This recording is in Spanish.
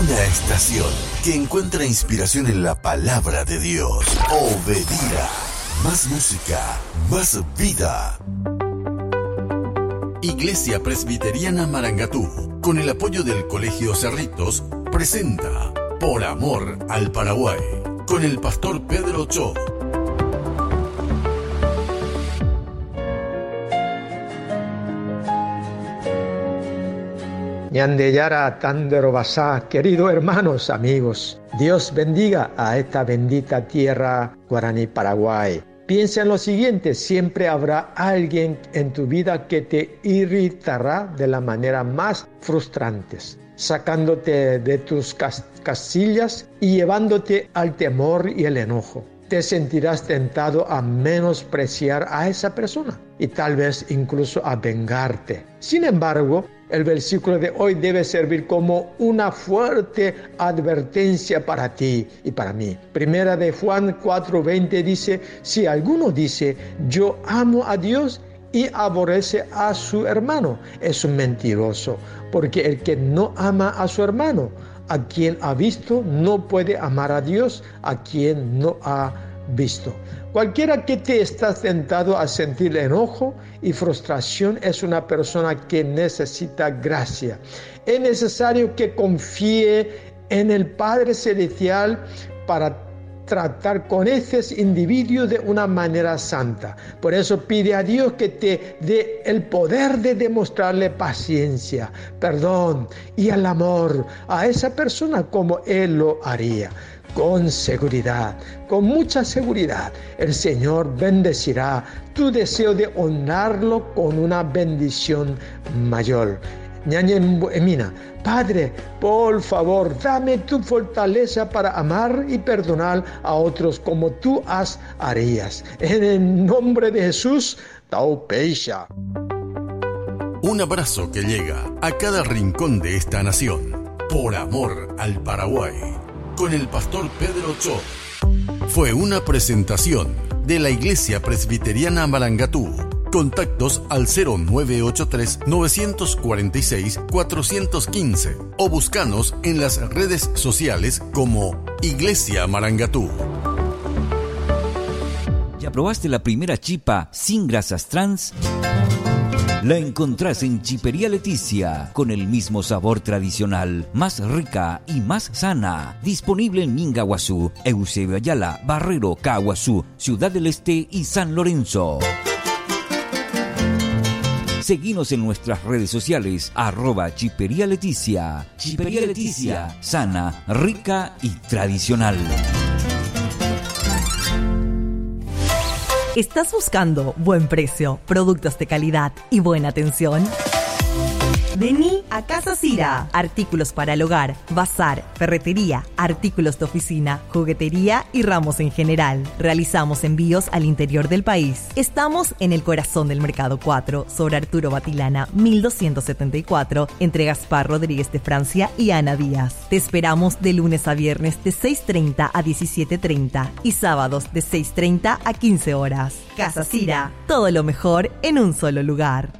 Una estación que encuentra inspiración en la palabra de Dios. Obedira. Más música, más vida. Iglesia Presbiteriana Marangatú, con el apoyo del Colegio Cerritos, presenta Por Amor al Paraguay, con el pastor Pedro Cho. Ñandeyara Tandero Basá, queridos hermanos, amigos, Dios bendiga a esta bendita tierra guaraní Paraguay. Piensa en lo siguiente: siempre habrá alguien en tu vida que te irritará de la manera más frustrante, sacándote de tus casillas y llevándote al temor y el enojo. Te sentirás tentado a menospreciar a esa persona y tal vez incluso a vengarte. Sin embargo, el versículo de hoy debe servir como una fuerte advertencia para ti y para mí. Primera de Juan 4:20 dice: si alguno dice yo amo a Dios y aborrece a su hermano, es un mentiroso, porque el que no ama a su hermano, a quien ha visto, no puede amar a Dios a quien no ha visto. Cualquiera que te está tentado a sentir enojo y frustración es una persona que necesita gracia. Es necesario que confíe en el Padre Celestial para tratar con estos individuos de una manera santa. Por eso pide a Dios que te dé el poder de demostrarle paciencia, perdón y el amor a esa persona como Él lo haría. Con seguridad, con mucha seguridad, el Señor bendecirá tu deseo de honrarlo con una bendición mayor. Ñañemina, Padre, por favor, dame tu fortaleza para amar y perdonar a otros como tú harías. En el nombre de Jesús, Taupeisha. Un abrazo que llega a cada rincón de esta nación. Por amor al Paraguay, con el pastor Pedro Cho. Fue una presentación de la Iglesia Presbiteriana Marangatú. Contactos al 0983-946-415 o búscanos en las redes sociales como Iglesia Marangatú. ¿Ya probaste la primera chipa sin grasas trans? La encontrás en Chipería Leticia, con el mismo sabor tradicional, más rica y más sana. Disponible en Mingaguazú, Eusebio Ayala, Barrero, Caguazú, Ciudad del Este y San Lorenzo. Seguinos en nuestras redes sociales, @Chipería Leticia. Chipería Leticia, sana, rica y tradicional. ¿Estás buscando buen precio, productos de calidad y buena atención? Vení a Casa Cira. Artículos para el hogar, bazar, ferretería, artículos de oficina, juguetería y ramos en general. Realizamos envíos al interior del país. Estamos en el corazón del Mercado 4, sobre Arturo Batilana, 1274, entre Gaspar Rodríguez de Francia y Ana Díaz. Te esperamos de lunes a viernes de 6:30 a 17:30 y sábados de 6:30 a 15 horas. Casa Cira, todo lo mejor en un solo lugar.